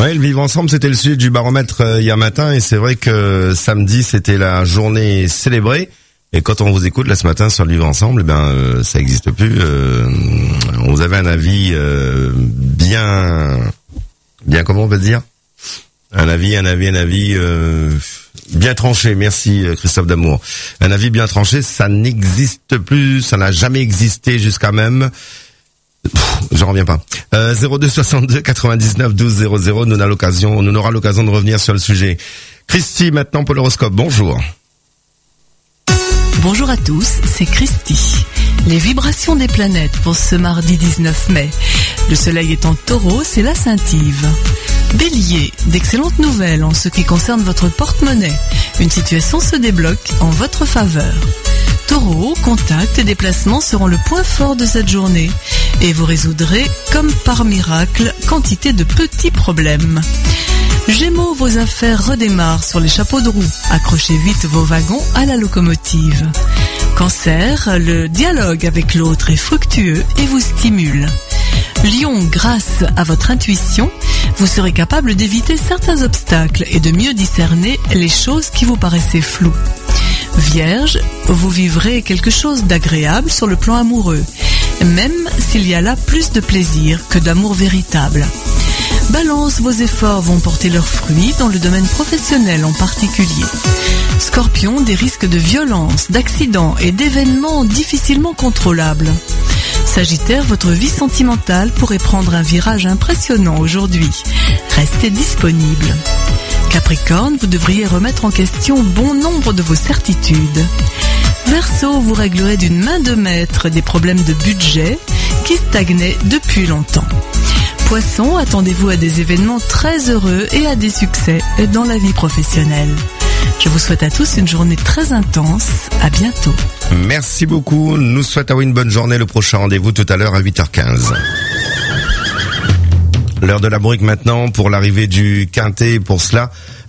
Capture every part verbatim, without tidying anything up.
Ouais, le vivre ensemble, c'était le sujet du baromètre euh, hier matin, et c'est vrai que samedi, c'était la journée célébrée. Et quand on vous écoute là ce matin sur le vivre ensemble, eh ben euh, ça n'existe plus. Euh, vous avez un avis euh, bien, bien comment on peut dire, un avis, un avis, un avis euh, bien tranché. Merci Christophe Damour. Un avis bien tranché, ça n'existe plus, ça n'a jamais existé jusqu'à même. Pff, j'en reviens pas. Euh, zéro deux soixante-deux quatre-vingt-dix-neuf douze zéro zéro. Nous on a l'occasion, on aura l'occasion de revenir sur le sujet. Christy, maintenant pour l'horoscope. Bonjour. Bonjour à tous, c'est Christy. Les vibrations des planètes pour ce mardi dix-neuf mai. Le soleil est en taureau, c'est la Saint-Yves. Bélier, d'excellentes nouvelles en ce qui concerne votre porte-monnaie. Une situation se débloque en votre faveur. Taureau, contacts et déplacements seront le point fort de cette journée. Et vous résoudrez, comme par miracle, quantité de petits problèmes. Gémeaux, vos affaires redémarrent sur les chapeaux de roue. Accrochez vite vos wagons à la locomotive. Cancer, le dialogue avec l'autre est fructueux et vous stimule. Lion, grâce à votre intuition, vous serez capable d'éviter certains obstacles et de mieux discerner les choses qui vous paraissaient floues. Vierge, vous vivrez quelque chose d'agréable sur le plan amoureux, même s'il y a là plus de plaisir que d'amour véritable. Balance, vos efforts vont porter leurs fruits dans le domaine professionnel en particulier. Scorpion, des risques de violence, d'accidents et d'événements difficilement contrôlables. Sagittaire, votre vie sentimentale pourrait prendre un virage impressionnant aujourd'hui. Restez disponible. Capricorne, vous devriez remettre en question bon nombre de vos certitudes. Verseau, vous réglerez d'une main de maître des problèmes de budget qui stagnaient depuis longtemps. Poisson, attendez-vous à des événements très heureux et à des succès dans la vie professionnelle. Je vous souhaite à tous une journée très intense. À bientôt. Merci beaucoup. Nous souhaitons une bonne journée. Le prochain rendez-vous tout à l'heure à huit heures quinze. L'heure de la brique maintenant pour l'arrivée du Quintet. Pour cela,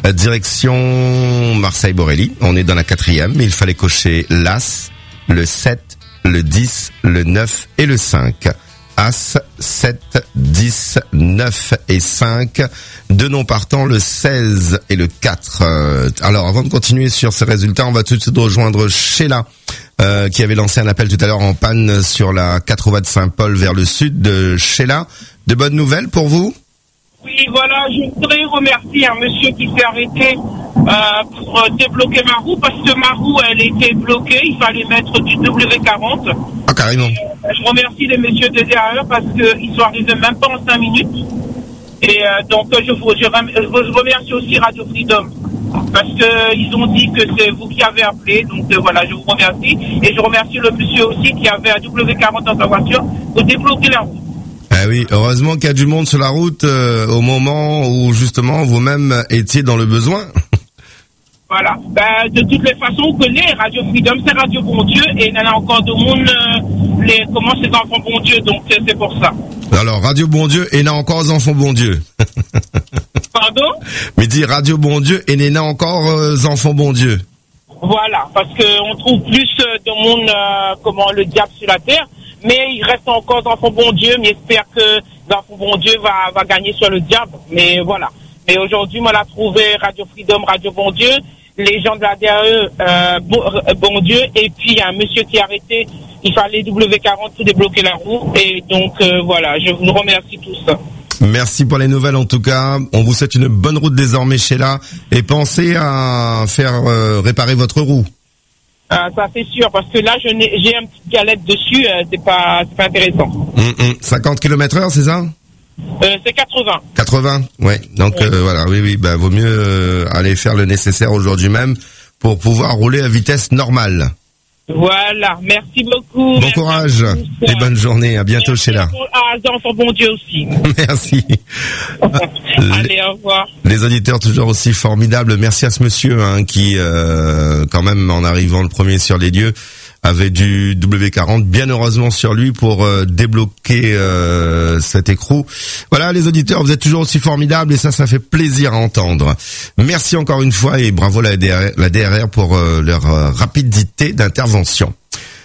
direction Marseille-Borelli. On est dans la quatrième, mais il fallait cocher l'As, le sept, le dix, le neuf et le cinq. As, sept, dix, neuf et cinq. Deux noms partants, le seize et le quatre. Alors, avant de continuer sur ces résultats, on va tout de suite rejoindre Sheila, euh, qui avait lancé un appel tout à l'heure en panne sur la quatre voies de Saint-Paul vers le sud. De Sheila, de bonnes nouvelles pour vous? Oui, voilà, je voudrais remercier un monsieur qui s'est arrêté euh, pour débloquer ma roue, parce que ma roue, elle était bloquée, il fallait mettre du W quarante. Ah, carrément. Et, euh, je remercie les messieurs de derrière parce qu'ils sont arrivés même pas en cinq minutes. Et euh, donc, je, vous, je, je remercie aussi Radio Freedom, parce qu'ils ont dit que c'est vous qui avez appelé. Donc euh, voilà, je vous remercie. Et je remercie le monsieur aussi qui avait un W quarante dans sa voiture pour débloquer la route. Ah oui, heureusement qu'il y a du monde sur la route euh, au moment où justement vous-même étiez dans le besoin. Voilà. Ben, de toutes les façons, on connaît Radio Freedom, c'est Radio Bon Dieu, et il y en a encore de monde, euh, les, comment ces enfants Bon Dieu, donc euh, c'est pour ça. Alors, Radio Bon Dieu, et il y en a encore enfants Bon Dieu. Pardon? Mais dit Radio Bon Dieu, et il y en a encore euh, enfants Bon Dieu. Voilà, parce qu'on trouve plus euh, de monde, euh, comment, le diable sur la terre. Mais il reste encore d'enfants bon Dieu, mais j'espère que l'enfant bon Dieu va, va gagner sur le diable. Mais voilà. Mais aujourd'hui, moi, l'a trouvé Radio Freedom, Radio Bon Dieu, les gens de la D A E, euh, bon, bon Dieu, et puis un monsieur qui a arrêté, il fallait W quarante pour débloquer la roue. Et donc, euh, voilà, je vous remercie tous. Merci pour les nouvelles en tout cas. On vous souhaite une bonne route désormais, Sheila. Et pensez à faire euh, réparer votre roue. Ah, ça c'est sûr, parce que là je n'ai, j'ai une petite galette dessus, euh, c'est pas, c'est pas intéressant. Mmh, mmh. cinquante kilomètres heure, c'est ça? euh, C'est quatre-vingts. quatre-vingts, ouais. Donc ouais. Euh, voilà, oui, oui, bah vaut mieux euh, aller faire le nécessaire aujourd'hui même pour pouvoir rouler à vitesse normale. Voilà, merci beaucoup. Bon merci courage et bonne journée. À bientôt, merci Sheila. À l'enfant bon Dieu aussi. Merci. Allez, au revoir. Les auditeurs toujours aussi formidables. Merci à ce monsieur hein, qui, euh, quand même, en arrivant le premier sur les lieux, avait du W quarante bien heureusement sur lui pour euh, débloquer euh, cet écrou. Voilà, les auditeurs, vous êtes toujours aussi formidables et ça, ça fait plaisir à entendre. Merci encore une fois et bravo la D R R, la D R R pour euh, leur euh, rapidité d'intervention.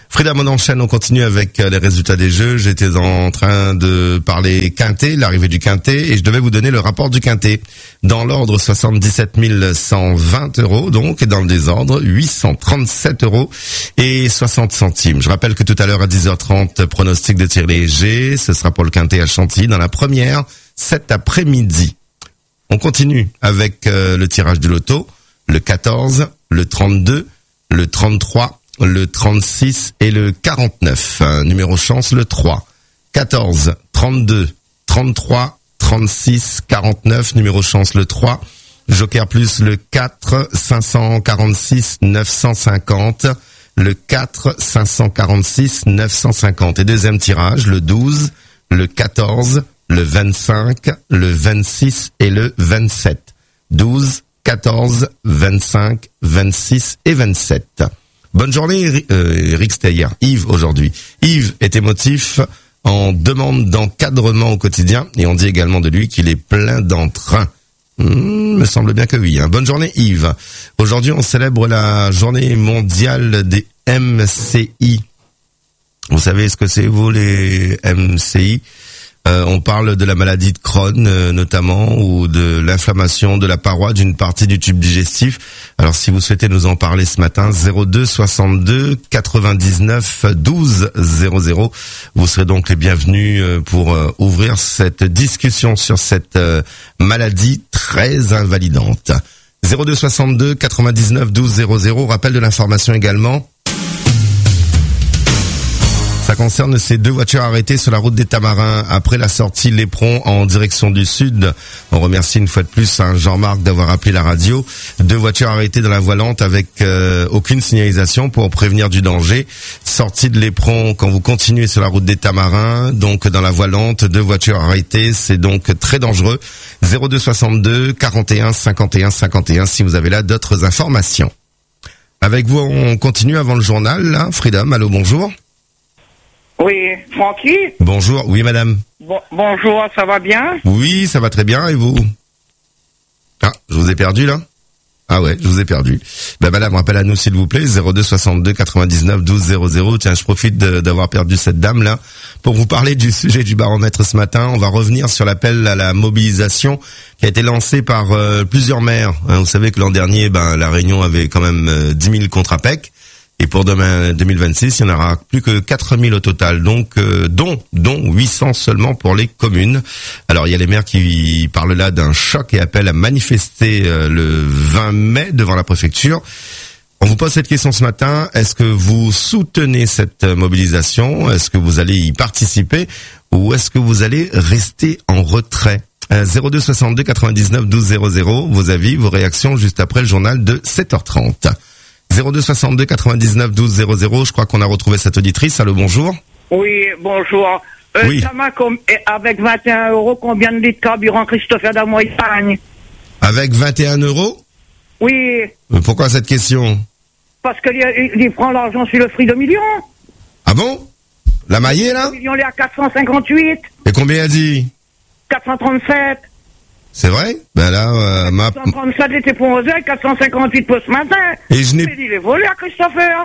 Freedom, on enchaîne, on continue avec les résultats des jeux. J'étais en train de parler quintet, l'arrivée du quintet, et je devais vous donner le rapport du quintet. Dans l'ordre, soixante-dix-sept mille cent vingt euros, donc, et dans le désordre, huit cent trente-sept euros et soixante centimes. Je rappelle que tout à l'heure à dix heures trente, pronostic de tir léger, ce sera pour le quintet à Chantilly dans la première, cet après-midi. On continue avec euh, le tirage du loto, le quatorze, le trente-deux, le trente-trois, le trente-six et le quarante-neuf. Un numéro chance, le trois. quatorze, trente-deux, trente-trois, trente-six, quarante-neuf. Numéro chance, le trois. Joker plus le quatre, cinq cent quarante-six, neuf cent cinquante. Le quatre, cinq cent quarante-six, neuf cent cinquante. Et deuxième tirage, le douze, le quatorze, le vingt-cinq, le vingt-six et le vingt-sept. douze, quatorze, vingt-cinq, vingt-six et vingt-sept. Bonne journée, euh, Eric, c'était hier. Yves, aujourd'hui. Yves est émotif en demande d'encadrement au quotidien et on dit également de lui qu'il est plein d'entrain. Mmh, me semble bien que oui. Hein. Bonne journée, Yves. Aujourd'hui, on célèbre la journée mondiale des M C I. Vous savez ce que c'est, vous, les M C I? Euh, on parle de la maladie de Crohn euh, notamment, ou de l'inflammation de la paroi d'une partie du tube digestif. Alors si vous souhaitez nous en parler ce matin, zéro deux soixante-deux quatre-vingt-dix-neuf douze zéro zéro. Vous serez donc les bienvenus euh, pour euh, ouvrir cette discussion sur cette euh, maladie très invalidante. zéro deux soixante-deux quatre-vingt-dix-neuf douze zéro zéro. Rappel de l'information également. Ça concerne ces deux voitures arrêtées sur la route des Tamarins après la sortie Lépron en direction du sud. On remercie une fois de plus hein, Jean-Marc d'avoir appelé la radio. Deux voitures arrêtées dans la voie lente avec euh, aucune signalisation pour prévenir du danger. Sortie de Lépron quand vous continuez sur la route des Tamarins, donc dans la voie lente, deux voitures arrêtées, c'est donc très dangereux. zéro deux soixante-deux quarante et un cinquante et un cinquante et un si vous avez là d'autres informations. Avec vous, on continue avant le journal. Là. Freedom, allô, bonjour. Oui, Francky. Bonjour, oui madame. Bon, bonjour, ça va bien? Oui, ça va très bien, et vous? Ah, je vous ai perdu là? Ah ouais, je vous ai perdu. Ben madame, rappelle à nous s'il vous plaît, zéro deux soixante-deux quatre-vingt-dix-neuf douze zéro zéro. Tiens, je profite de, d'avoir perdu cette dame là pour vous parler du sujet du baromètre ce matin. On va revenir sur l'appel à la mobilisation qui a été lancé par euh, plusieurs maires. Hein, vous savez que l'an dernier, ben la Réunion avait quand même euh, dix mille contrats P E C. Et pour demain deux mille vingt-six, il n'y en aura plus que quatre mille au total, donc euh, dont dont huit cents seulement pour les communes. Alors il y a les maires qui parlent là d'un choc et appellent à manifester euh, le vingt mai devant la préfecture. On vous pose cette question ce matin, est-ce que vous soutenez cette mobilisation? Est-ce que vous allez y participer? Ou est-ce que vous allez rester en retrait? euh, zéro deux soixante-deux quatre-vingt-dix-neuf douze zéro zéro, vos avis, vos réactions juste après le journal de sept heures trente. zéro deux soixante-deux quatre-vingt-dix-neuf douze zéro zéro, je crois qu'on a retrouvé cette auditrice. Allô, bonjour. Oui, bonjour. Euh, oui. Ça m'a com- avec vingt et un euros, combien de litres de carburant Christopher Damour épargne? Avec vingt et un euros? Oui. Pourquoi cette question? Parce que il, il prend l'argent sur le Freedom million. Ah bon? La maillée, là? Le million, il est à quatre cent cinquante-huit. Et combien a dit? quatre cent trente-sept. C'est vrai? Ben là, euh, ma... quatre cent trente-sept était proposé, quatre cent cinquante-huit pour ce matin. Et je n'ai... Mais il est volé à Christopher.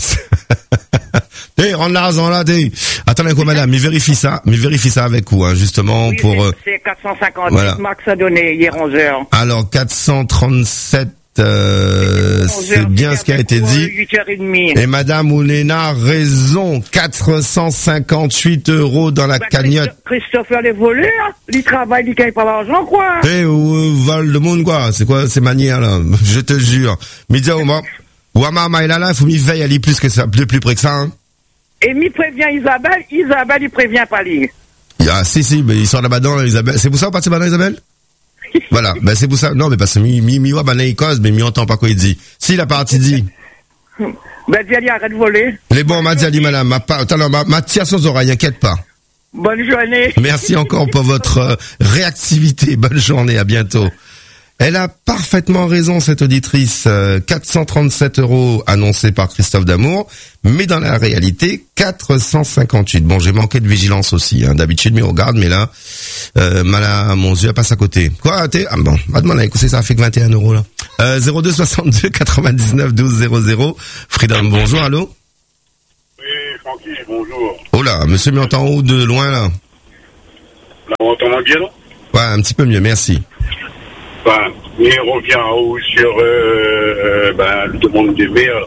T'es, rends l'argent là, t'es. Attendez quoi, madame, mais vérifie ça, mais vérifie ça avec vous, hein, justement, Oui, pour... c'est, euh, c'est quatre cent cinquante-huit, voilà. Max a donné hier onze heures. Alors, quatre cent trente-sept, euh, c'est bien ce qui a été dit. huit heures trente. Et madame Oulena a raison, quatre cent cinquante-huit euros dans la Bah, cagnotte. Christopher les volés, hein. Il travaille, il gagne pas l'argent, quoi. Eh, ou vol de monde, quoi. C'est quoi ces manières, là? Je te jure. Midia, Oma, Ouama, Maïlala, il faut m'y veiller, aller plus que ça, plus, plus près que ça, hein. Et m'y prévient Isabelle, Isabelle, il prévient pas lui. Ah, si, si, mais il sort là-bas dans, Isabelle. C'est pour ça, on partit là-bas, Isabelle? Voilà, ben, c'est pour ça. Non, mais parce que mi, mi, mi, wa, ben, il cause, mais mi, entend pas quoi il dit. Si, la partie dit. Ben, dis, allez, arrête de voler. Les bons, m'a dit, allez, madame, ma, attends, non, ma, ma, tire sans oreille, inquiète pas. Bonne journée. Merci encore pour votre euh, réactivité. Bonne journée, à bientôt. Elle a parfaitement raison, cette auditrice. Euh, quatre cent trente-sept euros annoncés par Christophe Damour, mais dans la réalité, quatre cent cinquante-huit. Bon, j'ai manqué de vigilance aussi. Hein. D'habitude, mais regarde, mais là, euh, mal mon yeux passe à côté. Quoi, t'es... Ah bon, va demander, écoutez, ça fait que vingt et un euros, là. Euh, zéro deux soixante-deux quatre-vingt-dix-neuf douze zéro zéro. Freedom, bonjour, allô? Oui, Oh là, monsieur m'entend haut de loin là. Là, on entend bien, non? Ouais, un petit peu mieux, merci. Ben, et on revient au, sur euh, ben, le demande des maires.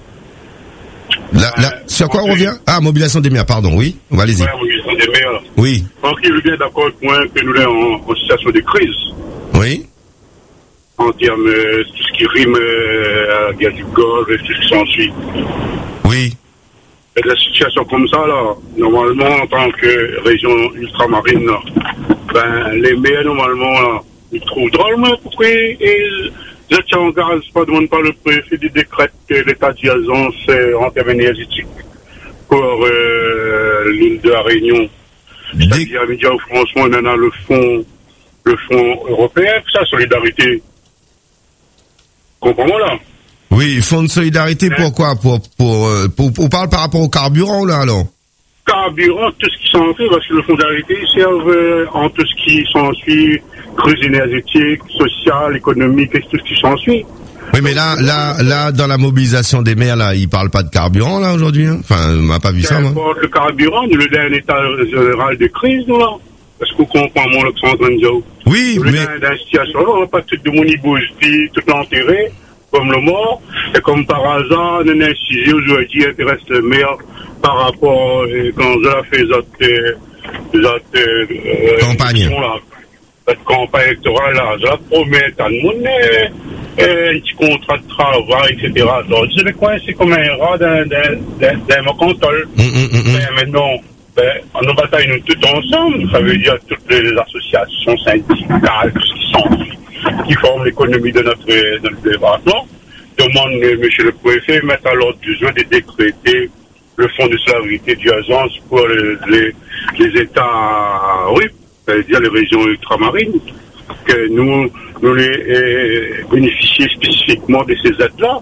Là, là, sur quoi on revient? Ah, mobilisation des maires, pardon, oui. Allez-y. Ouais, mobilisation des maires. Oui. Donc, il est bien d'accord avec moi que nous sommes en, en situation de crise. Oui. En termes de tout ce qui rime euh, à la guerre du Golfe et tout ce qui s'ensuit. Oui. Et de la situation comme ça, là, normalement, en tant que région ultramarine, là, ben, les maires, normalement, là, ils trouvent drôle, mais pourquoi ils n'engagent pas, demandent pas le préfet du décret de l'état d'urgence euh, en termes énergétiques pour euh, l'île de la Réunion. C'est-à-dire, Dé... au François, on en a le fonds, le fonds européen, ça, solidarité. Comprends-moi, là? Oui, fonds de solidarité, hein? Pourquoi? Pour, pour, pour, pour, on parle par rapport au carburant, là, alors? Carburant, tout ce qui s'ensuit, parce que le fonds de solidarité serve euh, en tout ce qui s'ensuit, crise énergétique, sociale, économique, et tout ce qui s'ensuit. Oui, mais là, là, là, dans la mobilisation des maires, là, ils parlent pas de carburant, là, aujourd'hui, hein? Enfin, on m'a pas vu ça, moi. Le carburant, nous le donne un état général de crise, nous, là. Parce qu'on comprend mon le centre de Joe. Oui, nous, mais... Nous dans une situation, là, on n'a pas tout de monde, il bouge, puis tout l'enterré, comme le mort, et comme par hasard, on a un sujet aujourd'hui qui intéresse le maire par rapport, euh, quand je la fais, cette, cette, euh, campagne. Là, cette campagne électorale, là, je la promets à le monde, euh, euh, un petit contrat de travail, et cetera. Donc, je vais coincer comme un rat d'un, d'un, d'un, d'un mocantol. Mm, mm, mm, ben, maintenant, ben, on bataille nous tous ensemble, ça veut dire toutes les associations syndicales, tout ce qui sont, qui forment l'économie de notre, de notre département, demande, monsieur le préfet, mettre à l'ordre du jour de décréter le fonds de solidarité d'urgence pour les, les, les États, oui, c'est-à-dire les régions ultramarines, que nous, nous les euh, bénéficier spécifiquement de ces aides-là.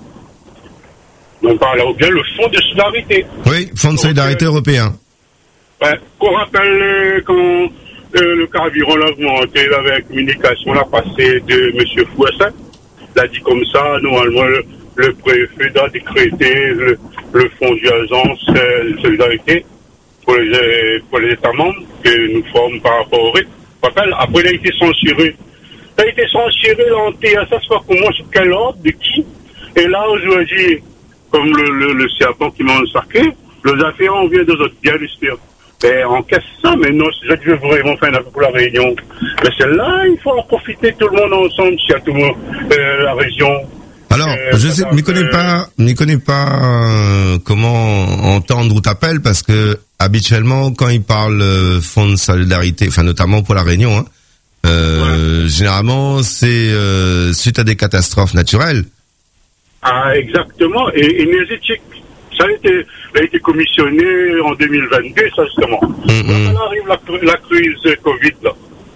On parle là bien le fonds de solidarité. Oui, fonds de solidarité Donc, euh, européen. Ben, qu'on rappelle euh, quand euh, le carburant l'a augmenté avec la communication, l'a passé de M. Fouessin, l'a dit comme ça, normalement, le, le préfet doit décréter le, le fonds d'urgence euh, de solidarité pour les, pour les États membres que nous formons par rapport au rythme. Rappelle, après, il a été censuré. Il a été censuré en T S S, pas comment, sur quel ordre, de qui. Et là, aujourd'hui, comme le, le, le serpent qui m'a sacré, les affaires, on vient de notre bien l'espère. Ben, on casse ça, mais non, c'est ça que je veux vraiment faire pour la Réunion. Mais celle-là, il faut en profiter tout le monde ensemble, si à tout le monde, euh, la région. Alors, euh, je sais, ne connais pas, ne connais pas euh, comment entendre ou t'appelles, parce que habituellement, quand ils parlent euh, fonds de solidarité, enfin notamment pour la Réunion, hein, euh, ouais. généralement c'est euh, suite à des catastrophes naturelles. Ah, exactement, et énergétique. Ça a été, a été commissionné en deux mille vingt-deux, ça justement. Mm-hmm. Quand arrive la, la crise Covid, là,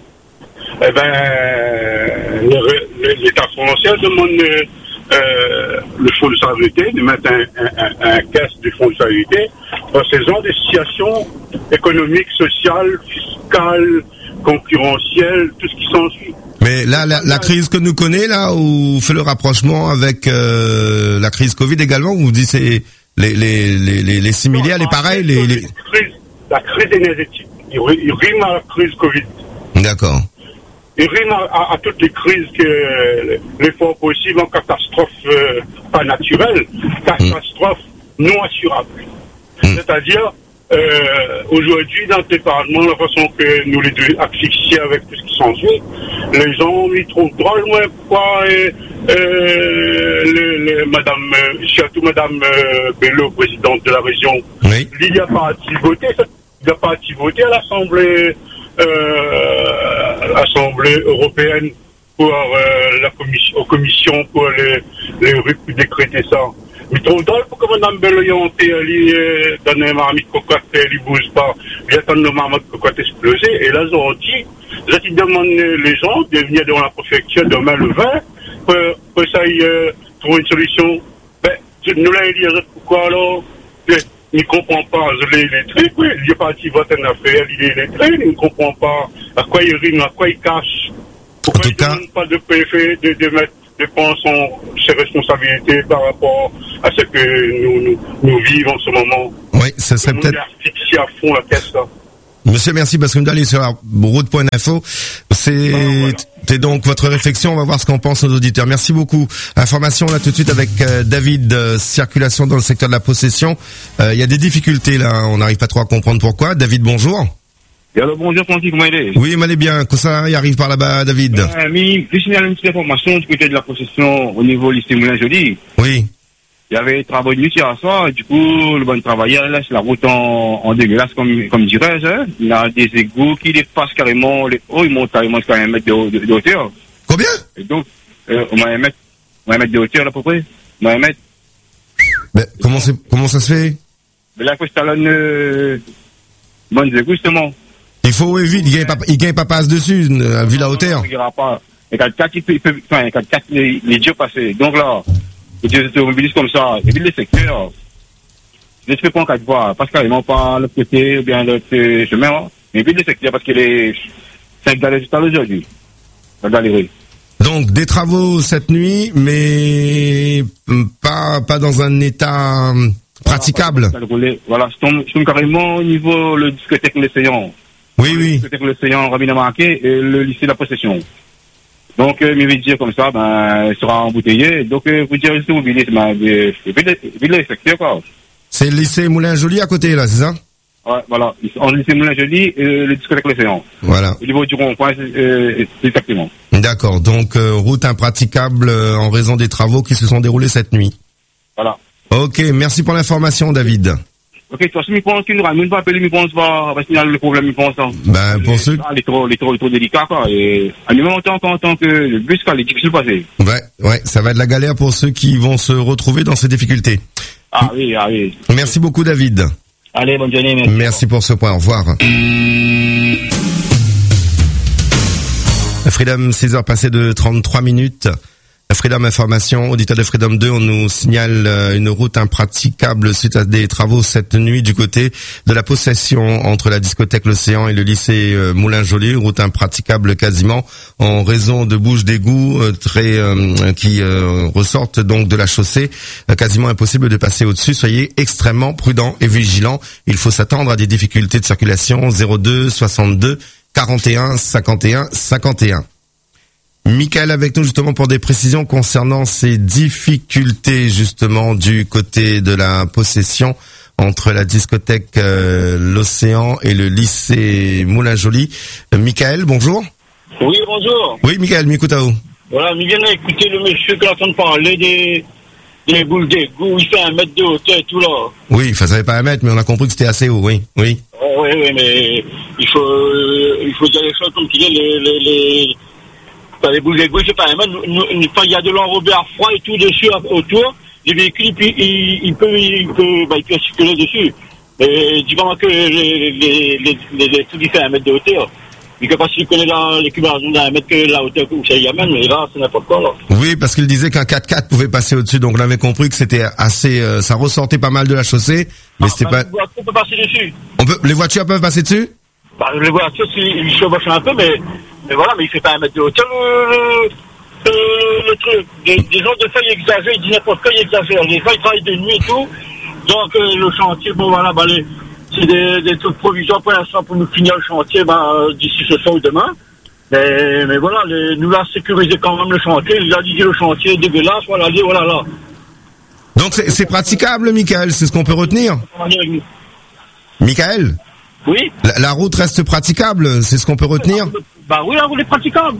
eh ben, l'État français demande euh, le fonds de solidarité, de mettre un, un, un, un caisse du fonds de solidarité dans ces genres de situations économiques, sociales, fiscales, concurrentielles, tout ce qui s'ensuit. Mais là, la, la crise que nous connaissons, là, où fait le rapprochement avec euh, la crise Covid également, où vous dites c'est les les les les, les similaires, les pareils, les, les... La crise énergétique, il, il rime à la crise Covid. D'accord. Il rime à, à, à toutes les crises que l'effort possible en catastrophe euh, pas naturelle, catastrophe mmh. non assurable. Mmh. C'est-à-dire, euh, aujourd'hui, dans le département, la façon que nous les deux asphyxiés avec tout ce qui s'ensuit, les gens ils trouvent drôle, moi, pourquoi euh, euh, le, le, madame, euh, surtout madame euh, Bello, présidente de la région, oui. il n'y a pas à voter, il n'y a pas à voter à l'Assemblée euh, Assemblée européenne pour euh, la commission, aux commissions pour les, les R U P décréter ça. Mais trop drôle pour que Mme Bello y ait donné un marmite cocotte, elle ne bouge pas, il y a tant de marmite cocotte explosée, et là, ils ont dit, ils demandent les gens de venir devant la préfecture demain le vingt, pour, pour ça, ils euh, trouvent une solution. Ben, nous l'avons dit, pourquoi alors? Il ne comprend pas les, les trucs, oui, il n'est pas qui vote une affaire, il est lettré, il ne comprend pas à quoi il rime, à quoi il cache. Pourquoi il ne demande cas... pas de préfet de, de mettre de prendre son, ses responsabilités par rapport à ce que nous, nous, nous vivons en ce moment. Oui, Oui, ça serait Tout le peut-être... monde est ici à fond la caisse, là. Monsieur, merci, parce que me d'aller sur la route.info. C'est, Ah, voilà. c'est donc votre réflexion. On va voir ce qu'en pensent nos auditeurs. Merci beaucoup. Information là tout de suite avec euh, David. Euh, circulation dans le secteur de la possession. Il euh, y a des difficultés là. On n'arrive pas trop à comprendre pourquoi. David, bonjour. Et alors, bonjour, Francis, comment il est? Oui, mais allez bien. Que ça y arrive par là-bas, David. Euh, mais, je signale une petite information du côté de la possession au niveau lycée Moulin-Joli. Oui. Il y avait des travaux de nuit hier soir, et du coup, le bon travailleur laisse la route en, en dégueulasse, comme, comme dirais-je, hein. Il y a des égouts qui dépassent carrément les hauts, ils montent carrément jusqu'à un mètre de, haut- de, de hauteur. Combien? Et donc, euh, au moins un mètre, au moins un mètre de hauteur, à peu près. Au moins un mètre. Mais comment c'est, comment ça se fait? Mais là, il faut se talonner, euh, bonnes égouts, justement. Il faut éviter. Il gagne pas, il gagne pas passe dessus, euh, vu la hauteur. Il n'y aura pas. Et quatre quatre, il peut, il peut, enfin, quatre quatre, les, les dieux passés. Donc là, les automobilistes comme ça, et puis les secteurs, je ne fais pas en quatre voies, parce carrément pas l'autre côté, ou bien l'autre euh, chemin, hein. Mais puis les secteurs, parce que les, c'est galère juste à aujourd'hui. La galerie. Donc des travaux cette nuit, mais hum, pas pas dans un état hum, praticable. Voilà, je tombe, je tombe carrément au niveau le discothèque l'Océan. Oui, Le oui. discothèque l'Océan, Rabina Marquet, et le lycée de la Possession. Donc, euh, mes dire comme ça, ben, il sera embouteillé. Donc, euh, vous dire juste mobiliste, ben, euh, et puis les, et puis les secteurs, quoi. C'est le lycée Moulin-Joli à côté là, c'est ça? Ouais, voilà. En lycée Moulin-Joli, euh, le discothèque l'Océan. Voilà. Au niveau du rond-point, c'est, euh, c'est exactement. D'accord. Donc euh, route impraticable euh, en raison des travaux qui se sont déroulés cette nuit. Voilà. Ok, merci pour l'information, David. Ok, toi, si je pense qu'il nous ramène pas appeler, je pense pas, va signaler le problème, je pense, hein. Ben pour ceux, Ah, les trop, les trop, les trop délicats, quoi. Et, à même en tant qu'en tant que le bus, quoi, les difficiles passer. ouais, ouais, ça va être la galère pour ceux qui vont se retrouver dans ces difficultés. Ah oui, ah oui. Merci beaucoup, David. Allez, bonne journée, merci. Merci pour ce point. Au revoir. Freedom, six heures passées de trente-trois minutes. Freedom Information, auditeur de Freedom deux, on nous signale euh, une route impraticable suite à des travaux cette nuit du côté de la possession entre la discothèque L'Océan et le lycée euh, Moulin-Joli. Route impraticable quasiment en raison de bouches d'égout euh, très euh, qui euh, ressortent donc de la chaussée. Euh, quasiment impossible de passer au-dessus. Soyez extrêmement prudents et vigilants. Il faut s'attendre à des difficultés de circulation. zéro deux soixante-deux quarante et un cinquante et un cinquante et un. Michael avec nous justement pour des précisions concernant ces difficultés justement du côté de la possession entre la discothèque euh, L'Océan et le lycée Moulin-Joli. Euh, Michael, bonjour. Oui, bonjour. Oui, Michael, m'écoute à vous. Voilà, nous venons écouter le monsieur qui est en train de parler des, des boules d'égout. Il fait un mètre de hauteur et tout là. Oui, enfin ça savait pas un mètre, mais on a compris que c'était assez haut, oui, oui. Oh, oui, oui, mais il faut, euh, il faut dire les choses comme qu'il est, les, les, les, enfin, les boules d'égout, c'est pas un mètre. Nous, nous, enfin, il y a de l'enrobé à froid et tout dessus, autour. Les véhicules, puis il, il peut, il peut, bah, il peut circuler dessus. Et du moment que les, les, les, les, les, les trucs, il fait un mètre de hauteur. Il ne peut pas circuler dans l'équivalent d'un mètre que la hauteur où ça y amène, mais là, c'est n'importe quoi, là. Oui, parce qu'il disait qu'un quatre quatre pouvait passer au-dessus, donc on avait compris que c'était assez, euh, ça ressortait pas mal de la chaussée, mais Ah, c'était bah, pas. les voitures peuvent passer dessus. On peut, les voitures peuvent passer dessus? Bah, les voitures, ils chevauchent un peu, mais, mais voilà, mais il fait pas un mètre de hauteur, le, le, le, le truc. Des, des gens, des fois, ils exagèrent, ils disent n'importe quoi, ils exagèrent. Les fois, ils travaillent de nuit et tout. Donc, euh, le chantier, bon, voilà, bah, les, c'est des, des trucs provisoires pour l'instant pour nous finir le chantier, bah, euh, d'ici ce soir ou demain. Mais, mais voilà, les, nous l'a sécurisé quand même le chantier. Il a dit que le chantier est dégueulasse, voilà, allez, voilà, là. Donc c'est, c'est praticable, Michael, c'est ce qu'on peut retenir. Michael, Oui? la, la route reste praticable, c'est ce qu'on peut retenir. Bah oui, la route est praticable.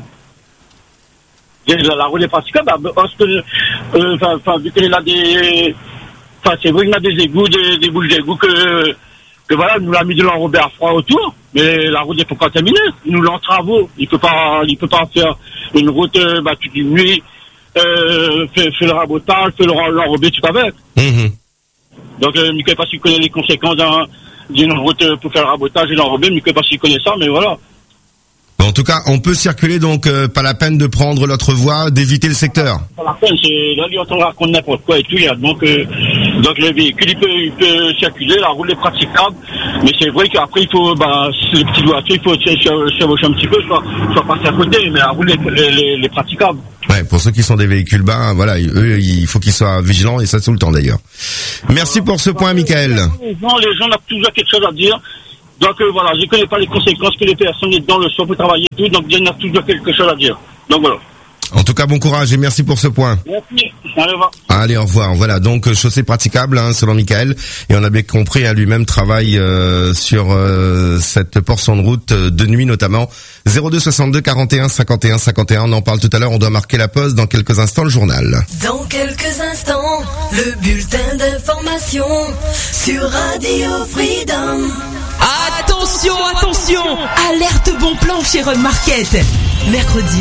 La, la route est praticable, bah, parce que, euh, enfin, vu qu'il a des, enfin, c'est vrai qu'il a des égouts, des, des bouches d'égouts que, que voilà, nous l'a mis de l'enrobé à froid autour, mais la route est pas contaminée. Il nous l'en travaux. Il peut pas, il peut pas faire une route, euh, bah, toute une nuit, euh, fait, fait le rabotage, fait l'enrobé tout avec. Mmh. Donc, euh, je ne sais pas s'il connaît les conséquences d'un, d'une route pour faire le rabotage et l'enrobé, je ne sais pas s'il connaît ça, mais voilà. En tout cas, on peut circuler, donc euh, pas la peine de prendre l'autre voie, d'éviter le secteur. Pas la peine, c'est là, on raconte n'importe quoi et tout. Il y a donc, euh, donc le véhicule, il peut, il peut circuler, la route est praticable. Mais c'est vrai qu'après, il faut, bah, si c'est les petites voitures, il faut chevaucher un petit peu, soit, soit passer à côté, mais la route est, est, est praticable. Ouais, pour ceux qui sont des véhicules bas, voilà, eux, il faut qu'ils soient vigilants, et ça tout le temps d'ailleurs. Merci pour ce point, Michael. Les gens, les gens ont toujours quelque chose à dire. Donc euh, voilà, je ne connais pas les conséquences que les personnes sont dans le sol pour travailler et tout, donc il y en a toujours quelque chose à dire. Donc voilà. En tout cas, bon courage et merci pour ce point. Merci. Allez, au revoir. Allez, au revoir. Voilà, donc chaussée praticable, hein, selon Michael, et on a bien compris, à lui-même travaille euh, sur euh, cette portion de route euh, de nuit notamment. zéro deux soixante-deux quarante et un cinquante et un cinquante et un, on en parle tout à l'heure. On doit marquer la pause dans quelques instants, le journal. Dans quelques instants, le bulletin d'information sur Radio Freedom. Attention, attention, alerte bon plan chez Run Market. Mercredi